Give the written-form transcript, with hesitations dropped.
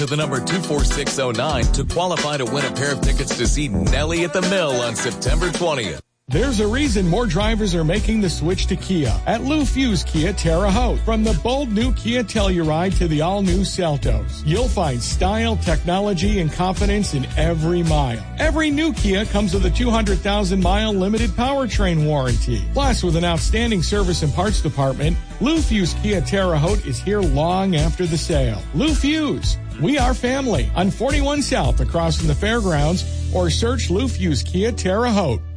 to the number 24609 to qualify to win a pair of tickets to see Nelly at the Mill on September 20th. There's a reason more drivers are making the switch to Kia at Lou Fusz Kia Terre Haute. From the bold new Kia Telluride to the all-new Seltos, you'll find style, technology, and confidence in every mile. Every new Kia comes with a 200,000-mile limited powertrain warranty. Plus, with an outstanding service and parts department, Lou Fusz Kia Terre Haute is here long after the sale. Lou Fusz. We are family on 41 South across from the fairgrounds, or search Lou Fusz Kia Terre Haute.